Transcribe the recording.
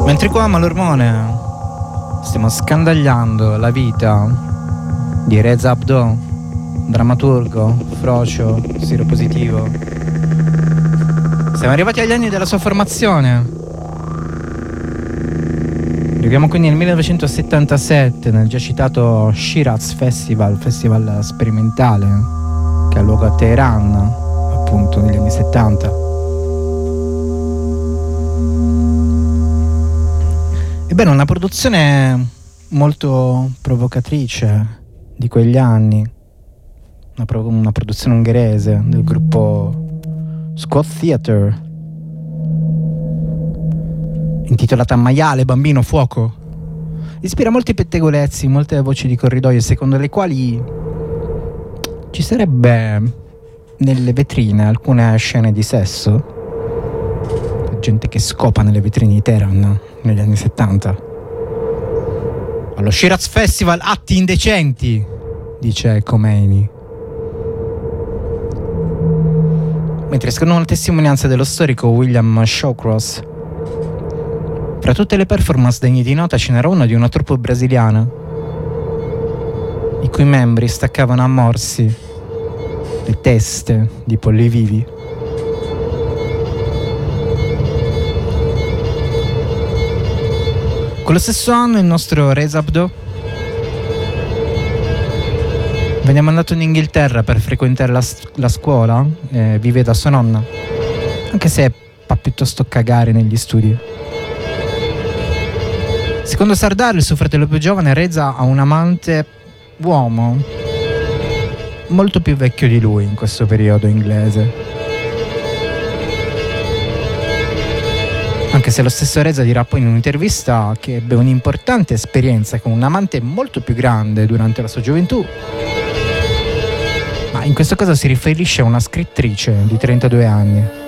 Mentre qua a Malormone stiamo scandagliando la vita di Reza Abdo, drammaturgo, frocio, sieropositivo. Siamo arrivati agli anni della sua formazione. Arriviamo quindi nel 1977 nel già citato Shiraz Festival, festival sperimentale che ha luogo a Teheran, appunto negli anni 70. Ebbene, una produzione molto provocatrice di quegli anni, una produzione ungherese del gruppo Squad Theatre, intitolata Maiale, Bambino, Fuoco. Ispira molti pettegolezzi, molte voci di corridoio, secondo le quali ci sarebbe nelle vetrine alcune scene di sesso. Gente che scopa nelle vetrine di Teheran negli anni 70. Allo Shiraz Festival atti indecenti, dice Khomeini. Mentre secondo una testimonianza dello storico William Shawcross, fra tutte le performance degne di nota ce n'era una di una troupe brasiliana i cui membri staccavano a morsi le teste di polli vivi. Quello stesso anno il nostro Reza Abdo venne mandato in Inghilterra per frequentare la scuola, vive da sua nonna, anche se fa piuttosto cagare negli studi. Secondo Sardar, il suo fratello più giovane, Reza ha un amante uomo molto più vecchio di lui in questo periodo inglese. Anche se lo stesso Reza dirà poi in un'intervista che ebbe un'importante esperienza con un amante molto più grande durante la sua gioventù, ma in questo caso si riferisce a una scrittrice di 32 anni.